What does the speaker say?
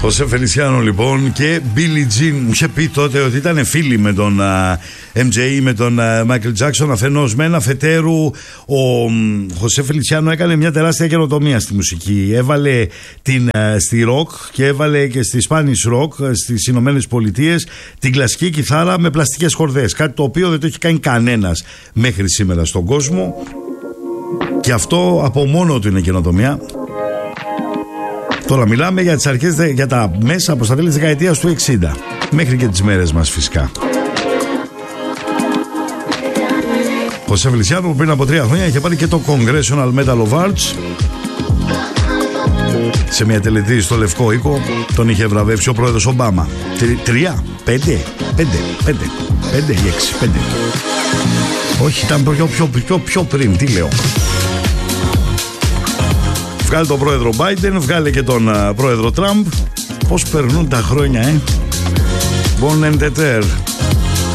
Χωσέ Φελισιάνο λοιπόν και Billie Jean. Μου είχε πει τότε ότι ήταν φίλοι με τον MJ, με τον Michael Jackson αφενός μεν, αφετέρου ο Χωσέ Φελισιάνο έκανε μια τεράστια καινοτομία στη μουσική. Έβαλε στη rock και έβαλε και στη Spanish rock στις Ηνωμένες Πολιτείες την κλασική κιθάρα με πλαστικές χορδές. Κάτι το οποίο δεν το έχει κάνει κανένας μέχρι σήμερα στον κόσμο. Και αυτό από μόνο του είναι καινοτομία. Τώρα μιλάμε για τις αρχές, για τα μέσα από τα τέλη της δεκαετίας του 60 μέχρι και τις μέρες μας φυσικά. Χωσέ Φελισιάνο που πριν από 3 χρόνια είχε πάρει και το Congressional Medal of Arts σε μια τελετή στο Λευκό Οίκο. Τον είχε βραβεύσει ο πρόεδρος Ομπάμα. 3, 5 ή 6. Όχι, ήταν πιο πριν, τι λέω. Βγάλε τον πρόεδρο Biden, βγάλε και τον πρόεδρο Τραμπ. Πώς περνούν τα χρόνια, Bon and